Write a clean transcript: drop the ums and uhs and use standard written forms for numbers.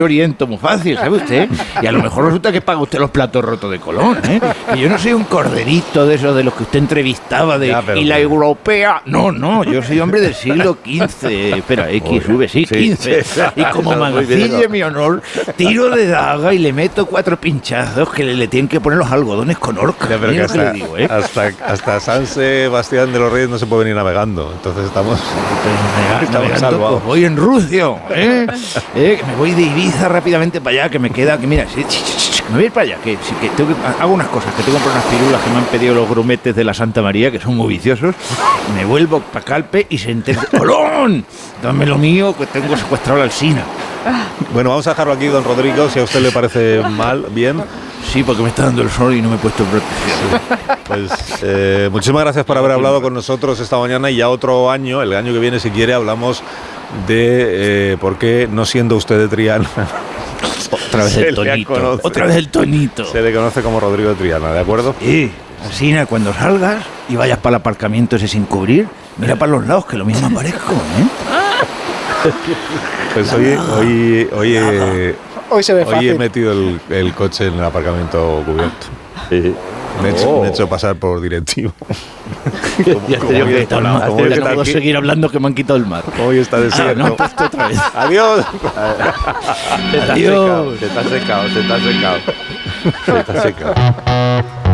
oriento muy fácil, ¿sabe usted? Y a lo mejor resulta que paga usted los platos rotos de Colón, ¿eh? Que yo no soy un corderito de esos de los que usted entrevistaba de Ya, pero- y la europea. No, yo soy hombre del siglo XV. Espera, XV, sí, Sí, XV. sí. Y como Muy bien, magacille ¿no? mi honor, tiro de daga y le meto 4 pinchazos que le tienen que poner los algodones con orca. Ya, pero Mira que lo que le digo, ¿eh? hasta San Sebastián de los Reyes no se puede venir navegando. Entonces estamos Navegando, salvados. pues voy en Rucio, ¿eh? Que me voy de Ibiza rápidamente para allá, que me queda, que mira, me voy a ir para allá, que hago unas cosas, que tengo que comprar unas pirulas que me han pedido los grumetes de la Santa María, que son muy viciosos, me vuelvo para Calpe y se entera, ¡Colón! Dame lo mío, que tengo secuestrado la Alsina. Bueno, vamos a dejarlo aquí, don Rodrigo, si a usted le parece mal, bien. Sí, porque me está dando el sol y no me he puesto protección. Pues muchísimas gracias por haber hablado con nosotros esta mañana y ya otro año, el año que viene, si quiere, hablamos de por qué, no siendo usted de Triana, Otra vez se el le tonito, conoce. otra vez el tonito. se le conoce como Rodrigo de Triana, ¿de acuerdo? Alsina, cuando salgas y vayas para el aparcamiento ese sin cubrir, mira para los lados, que lo mismo aparezco, ¿eh? Pues hoy Hoy se ve he fácil. metido el coche en el aparcamiento cubierto. Me he hecho pasar por directivo. Ya te digo que como no hoy está puedo aquí- seguir hablando que me han quitado el mar. Hoy está Ah, desierto. no, puesto otra vez. Adiós. Adiós. Se te ha secado. Se te ha secado.